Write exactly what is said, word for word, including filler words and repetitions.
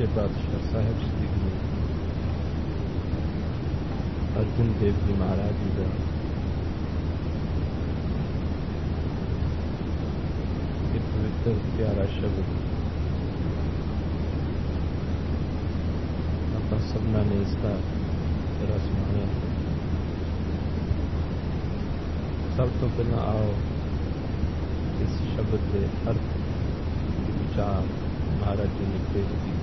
सच्चे पातशाह साहिब श्री गुरु अर्जुन देव जी महाराज जी का एक पवित्र प्यारा शब्द ਆਪਾਂ सबना ने इसका रस माणिया। सब तो पहला आओ इस शब्द के अर्थ विचार महाराज जी ने पेश किए।